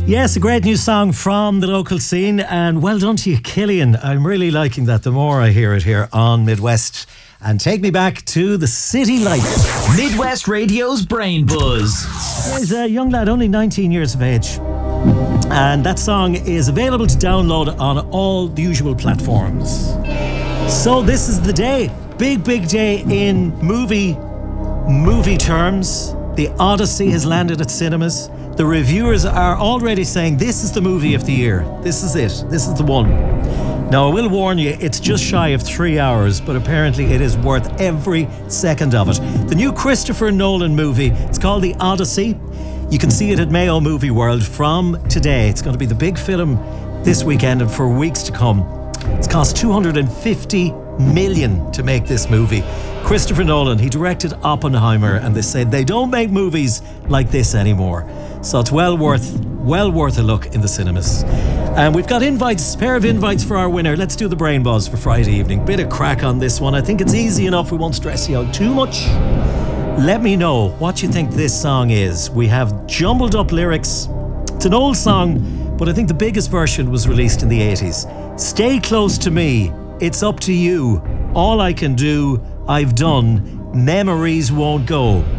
Yes, a great new song from the local scene, and well done to you, Killian. I'm really liking that the more I hear it here on Midwest. And take me back to the city lights. Midwest Radio's Brain Buzz. There's a young lad, only 19 years of age, and that song is available to download on all the usual platforms. So this is the day, big day in movie terms. The Odyssey has landed at cinemas. The reviewers are already saying this is the movie of the year. This is it. This is the one. Now, I will warn you, it's just shy of 3 hours, but apparently it is worth every second of it. The new Christopher Nolan movie, it's called The Odyssey. You can see it at Mayo Movie World from today. It's going to be the big film this weekend and for weeks to come. It's cost $250 million to make this movie. Christopher Nolan, he directed Oppenheimer, and they said they don't make movies like this anymore. So it's well worth a look in the cinemas. And we've got invites, pair of invites for our winner. Let's do the Brain Buzz for Friday evening. Bit of crack on this one. I think it's easy enough. We won't stress you out too much. Let me know what you think this song is. We have jumbled up lyrics. It's an old song, but I think the biggest version was released in the 80s. Stay close to me. It's up to you. All I can do, I've done. Memories won't go.